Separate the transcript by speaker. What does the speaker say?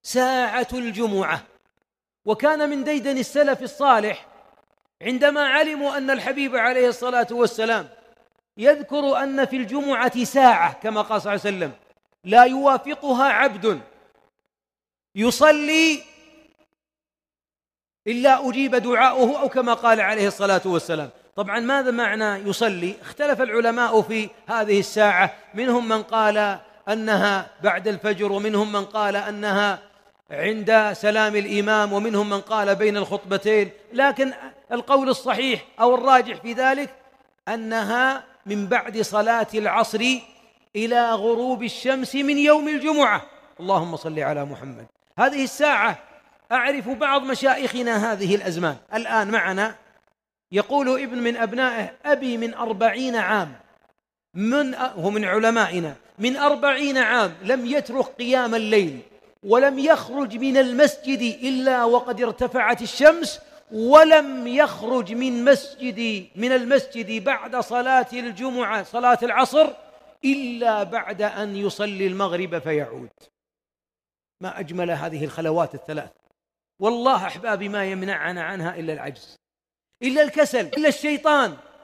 Speaker 1: ساعة الجمعة. وكان من ديدن السلف الصالح عندما علموا أن الحبيب عليه الصلاة والسلام يذكر أن في الجمعة ساعة كما قال صلى الله عليه وسلم لا يوافقها عبد يصلي إلا أجيب دعاؤه، أو كما قال عليه الصلاة والسلام. طبعا ماذا معنى يصلي؟ اختلف العلماء في هذه الساعة، منهم من قال أنها بعد الفجر، ومنهم من قال أنها عند سلام الإمام، ومنهم من قال بين الخطبتين، لكن القول الصحيح أو الراجح في ذلك أنها من بعد صلاة العصر إلى غروب الشمس من يوم الجمعة. اللهم صل على محمد. هذه الساعة أعرف بعض مشايخنا هذه الأزمان الآن معنا، يقول ابن من أبنائه: أبي من 40 عام هو من علمائنا، من 40 عام لم يترك قيام الليل، ولم يخرج من المسجد إلا وقد ارتفعت الشمس، ولم يخرج من المسجد بعد صلاة الجمعة صلاة العصر إلا بعد أن يصلي المغرب فيعود. ما أجمل هذه الخلوات الثلاث. والله أحبابي ما يمنعنا عنها إلا العجز، إلا الكسل، إلا الشيطان.